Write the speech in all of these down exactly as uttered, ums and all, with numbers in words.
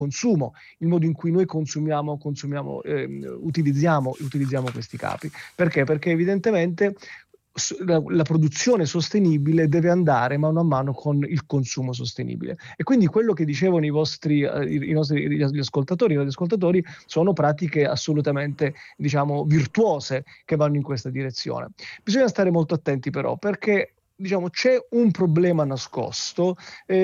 consumo, il modo in cui noi consumiamo, consumiamo ehm, utilizziamo, utilizziamo questi capi. Perché? Perché evidentemente s- la, la produzione sostenibile deve andare mano a mano con il consumo sostenibile. E quindi quello che dicevano i vostri, eh, i, i nostri gli ascoltatori, gli ascoltatori sono pratiche assolutamente, diciamo, virtuose che vanno in questa direzione. Bisogna stare molto attenti però, perché diciamo, c'è un problema nascosto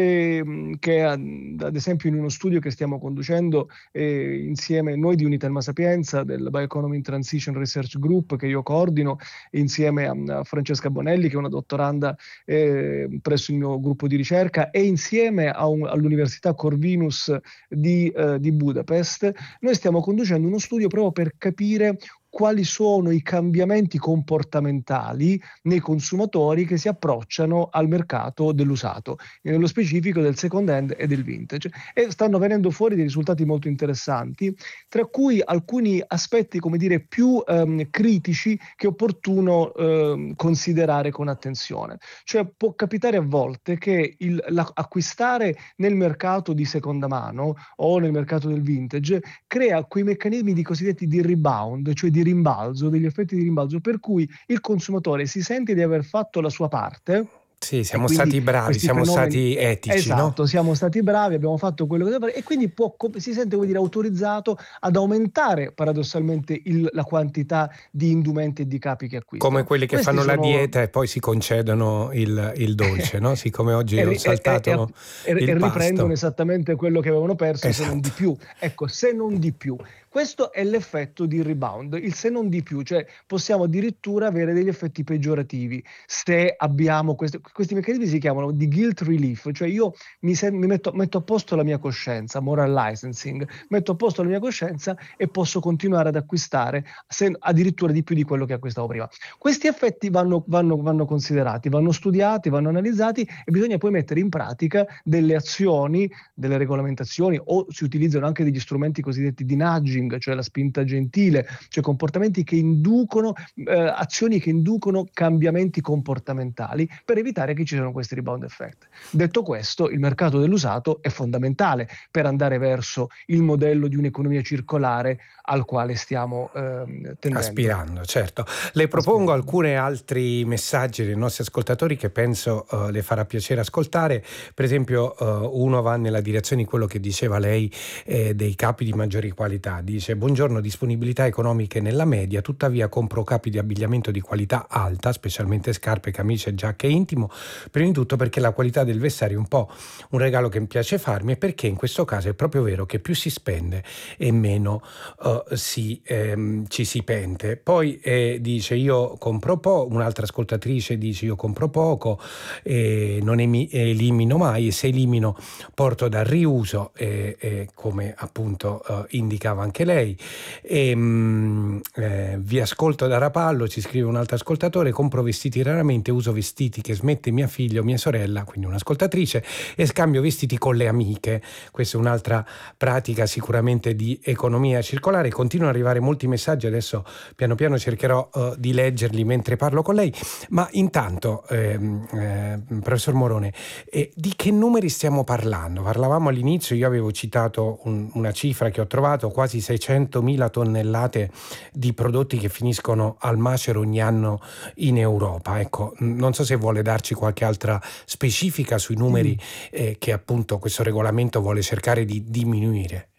ehm, che ad, ad esempio in uno studio che stiamo conducendo eh, insieme noi di Unitelma Sapienza del Bioeconomy in Transition Research Group che io coordino insieme a, a Francesca Bonelli che è una dottoranda eh, presso il mio gruppo di ricerca e insieme a un, all'Università Corvinus di, eh, di Budapest, noi stiamo conducendo uno studio proprio per capire quali sono i cambiamenti comportamentali nei consumatori che si approcciano al mercato dell'usato, e nello specifico del second hand e del vintage. E stanno venendo fuori dei risultati molto interessanti, tra cui alcuni aspetti, come dire, più ehm, critici che è opportuno ehm, considerare con attenzione. Cioè può capitare a volte che il, la, acquistare nel mercato di seconda mano o nel mercato del vintage crea quei meccanismi di cosiddetti di rebound, cioè di rimbalzo, degli effetti di rimbalzo, per cui il consumatore si sente di aver fatto la sua parte Sì, e siamo quindi stati bravi, questi siamo fenomeni. stati etici, no? Esatto, siamo stati bravi, abbiamo fatto quello che doveva fare e quindi può, si sente, vuol dire, autorizzato ad aumentare paradossalmente il, la quantità di indumenti e di capi che Come acquistano. quelli che Questi fanno la sono dieta e poi si concedono il, il dolce, no? Siccome oggi e, ho ri- e- e- saltato e- il e riprendono pasto. esattamente quello che avevano perso, se non di Esatto. più. Ecco, se non di più. Questo è l'effetto di rebound, il se non di più, cioè possiamo addirittura avere degli effetti peggiorativi se abbiamo questi, questi meccanismi si chiamano di guilt relief, cioè io mi, se- mi metto, metto a posto la mia coscienza, moral licensing, metto a posto la mia coscienza e posso continuare ad acquistare se- addirittura di più di quello che acquistavo prima. Questi effetti vanno, vanno, vanno considerati, vanno studiati, vanno analizzati e bisogna poi mettere in pratica delle azioni, delle regolamentazioni o si utilizzano anche degli strumenti cosiddetti di nudging, cioè la spinta gentile, cioè comportamenti che inducono, eh, azioni che inducono cambiamenti comportamentali per evitare che ci siano questi rebound effect. Detto questo, il mercato dell'usato è fondamentale per andare verso il modello di un'economia circolare al quale stiamo ehm, tendendo. Aspirando, certo. Le propongo Aspirando. alcuni altri messaggi dei nostri ascoltatori che penso uh, le farà piacere ascoltare. Per esempio, uh, uno va nella direzione di quello che diceva lei eh, dei capi di maggiori qualità. Dice: buongiorno, disponibilità economiche nella media, tuttavia compro capi di abbigliamento di qualità alta, specialmente scarpe, camicie, giacche intimo, prima di tutto perché la qualità del vestario è un po' un regalo che mi piace farmi e perché in questo caso è proprio vero che più si spende e meno uh, si, ehm, ci si pende. Poi eh, dice io compro poco, un'altra ascoltatrice dice io compro poco, eh, non emi- elimino mai e se elimino porto dal riuso, eh, eh, come appunto eh, indicava anche lei. E, mh, eh, vi ascolto da Rapallo, ci scrive un altro ascoltatore, compro vestiti raramente, uso vestiti che smette mia figlia o mia sorella, quindi un'ascoltatrice, e scambio vestiti con le amiche. Questa è un'altra pratica sicuramente di economia circolare. Continuano ad arrivare molti messaggi, adesso piano piano cercherò uh, di leggerli mentre parlo con lei, ma intanto ehm, eh, professor Morone, eh, di che numeri stiamo parlando? Parlavamo all'inizio, io avevo citato un, una cifra che ho trovato, quasi seicentomila tonnellate di prodotti che finiscono al macero ogni anno in Europa. Ecco, non so se vuole darci qualche altra specifica sui numeri Sì. eh, che appunto questo regolamento vuole cercare di diminuire.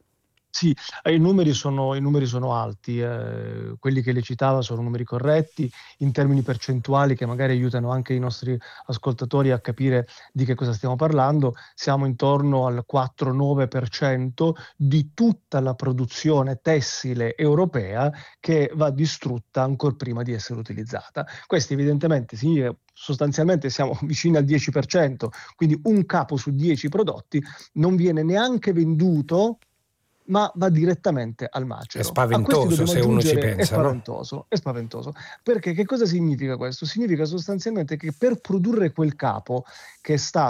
Sì, eh, i numeri sono, i numeri sono alti, eh, quelli che le citava sono numeri corretti in termini percentuali che magari aiutano anche i nostri ascoltatori a capire di che cosa stiamo parlando. Siamo intorno al quattro nove per cento di tutta la produzione tessile europea che va distrutta ancora prima di essere utilizzata. Questi evidentemente sì, eh, sostanzialmente siamo vicini al dieci per cento, quindi un capo su dieci prodotti non viene neanche venduto ma va direttamente al È macero. A questi spaventoso dobbiamo se uno ci aggiungere, è pensa, no? spaventoso, è spaventoso. Perché che cosa significa questo? Significa sostanzialmente che per produrre quel capo che è stato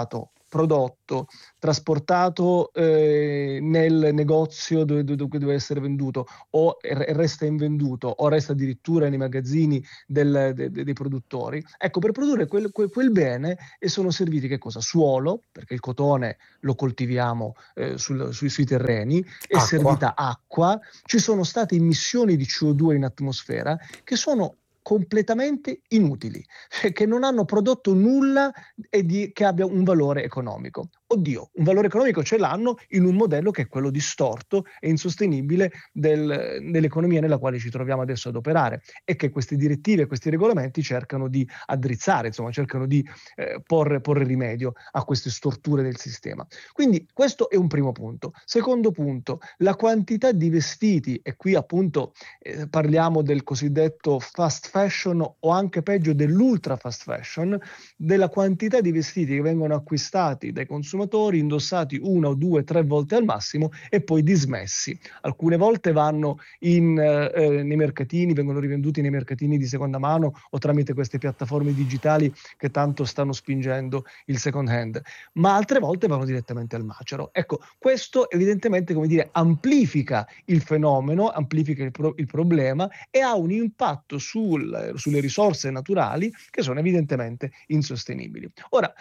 prodotto trasportato eh, nel negozio dove, dove deve essere venduto o resta invenduto o resta addirittura nei magazzini del, de, de, dei produttori, ecco, per produrre quel, quel, quel bene e sono serviti che cosa? Suolo, perché il cotone lo coltiviamo eh, sul, sui, sui terreni, è Acqua. servita acqua, ci sono state emissioni di C O due in atmosfera che sono completamente inutili, cioè che non hanno prodotto nulla e di, che abbia un valore economico. Oddio, un valore economico ce l'hanno in un modello che è quello distorto e insostenibile del, dell'economia nella quale ci troviamo adesso ad operare e che queste direttive, questi regolamenti cercano di addrizzare, insomma, cercano di eh, porre, porre rimedio a queste storture del sistema. Quindi questo è un primo punto. Secondo punto, la quantità di vestiti, e qui appunto eh, parliamo del cosiddetto fast fashion o anche peggio dell'ultra fast fashion, della quantità di vestiti che vengono acquistati dai consumatori, indossati una o due, tre volte al massimo e poi dismessi. Alcune volte vanno in, eh, nei mercatini, vengono rivenduti nei mercatini di seconda mano o tramite queste piattaforme digitali che tanto stanno spingendo il second hand, ma altre volte vanno direttamente al macero. Ecco, questo evidentemente, come dire, amplifica il fenomeno, amplifica il, pro- il problema e ha un impatto sul, sulle risorse naturali che sono evidentemente insostenibili. Ora,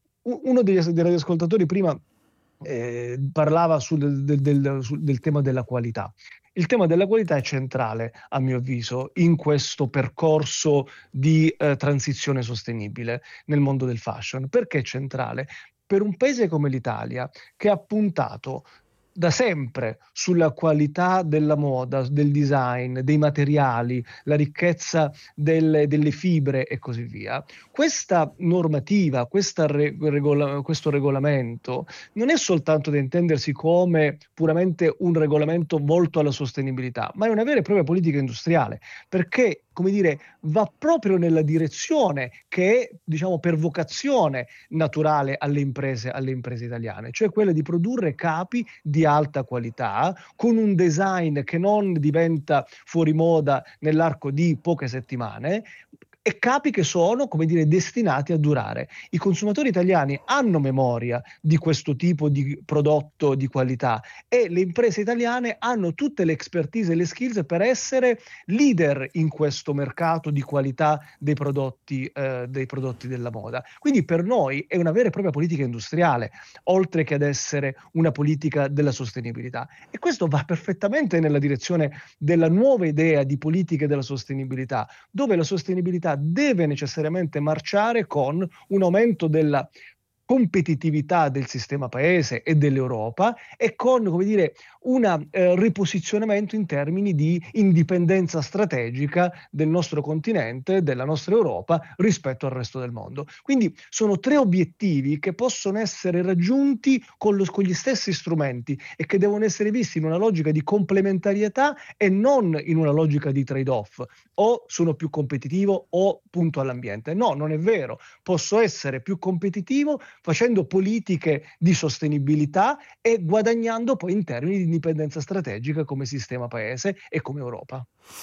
uno degli, dei radioascoltatori prima eh, parlava sul, del, del, sul, del tema della qualità. Il tema della qualità è centrale, a mio avviso, in questo percorso di eh, transizione sostenibile nel mondo del fashion. Perché è centrale? Per un paese come l'Italia, che ha puntato da sempre sulla qualità della moda, del design, dei materiali, la ricchezza delle, delle fibre e così via. Questa normativa, questa regola, questo regolamento non è soltanto da intendersi come puramente un regolamento volto alla sostenibilità, ma è una vera e propria politica industriale, perché, come dire, va proprio nella direzione che è, diciamo, per vocazione naturale alle imprese, alle imprese italiane, cioè quella di produrre capi di alta qualità, con un design che non diventa fuori moda nell'arco di poche settimane, e capi che sono, come dire, destinati a durare. I consumatori italiani hanno memoria di questo tipo di prodotto di qualità e le imprese italiane hanno tutte le expertise e le skills per essere leader in questo mercato di qualità dei prodotti, eh, dei prodotti della moda. Quindi per noi è una vera e propria politica industriale, oltre che ad essere una politica della sostenibilità. E questo va perfettamente nella direzione della nuova idea di politiche della sostenibilità, dove la sostenibilità deve necessariamente marciare con un aumento della competitività del sistema paese e dell'Europa e con, come dire, un eh, riposizionamento in termini di indipendenza strategica del nostro continente, della nostra Europa rispetto al resto del mondo. Quindi sono tre obiettivi che possono essere raggiunti con, lo, con gli stessi strumenti e che devono essere visti in una logica di complementarietà e non in una logica di trade-off. O sono più competitivo o punto all'ambiente. No, non è vero. Posso essere più competitivo facendo politiche di sostenibilità e guadagnando poi in termini di indipendenza strategica come sistema paese e come Europa.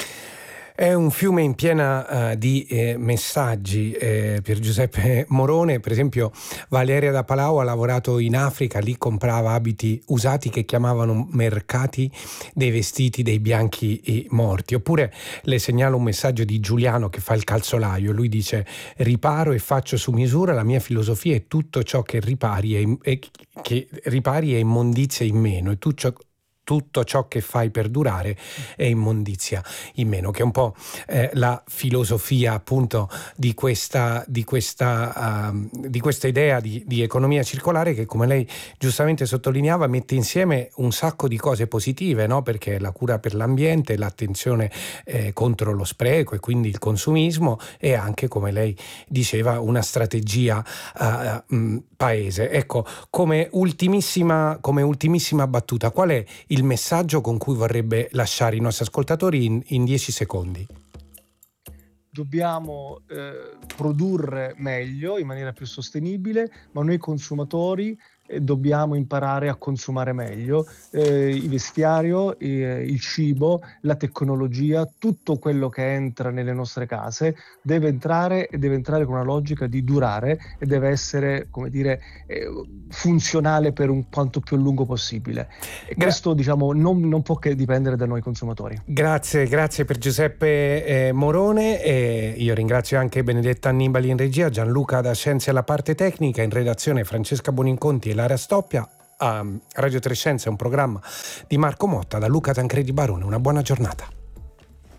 È un fiume in piena uh, di eh, messaggi. eh, per Giuseppe Morone, per esempio, Valeria da Palau ha lavorato in Africa, lì comprava abiti usati che chiamavano mercati dei vestiti dei bianchi morti. Oppure le segnalo un messaggio di Giuliano che fa il calzolaio, lui dice: riparo e faccio su misura, la mia filosofia è tutto ciò che ripari e, e che ripari è immondizia in meno, e tu ciò tutto ciò che fai per durare è immondizia in meno, che è un po' eh, la filosofia appunto di questa di questa uh, di questa idea di, di economia circolare, che, come lei giustamente sottolineava, mette insieme un sacco di cose positive, no? Perché la cura per l'ambiente, l'attenzione eh, contro lo spreco e quindi il consumismo, e anche, come lei diceva, una strategia uh, mh, paese. Ecco, come ultimissima come ultimissima battuta, qual è il messaggio con cui vorrebbe lasciare i nostri ascoltatori in, in dieci secondi? Dobbiamo eh, produrre meglio, in maniera più sostenibile, ma noi consumatori eh, dobbiamo imparare a consumare meglio eh, il vestiario, i- il cibo, la tecnologia, tutto quello che entra nelle nostre case deve entrare e deve entrare con una logica di durare e deve essere, come dire, eh, funzionale per un quanto più a lungo possibile. E Gra- questo, diciamo, non, non può che dipendere da noi consumatori. Grazie, grazie per Giuseppe eh, Morone, e io ringrazio anche Benedetta Annibali in regia, Gianluca da Scienze alla parte tecnica, in redazione Francesca Boninconti e Lara Stoppia. A Radio Trescenza è un programma di Marco Motta, da Luca Tancredi Barone. Una buona giornata.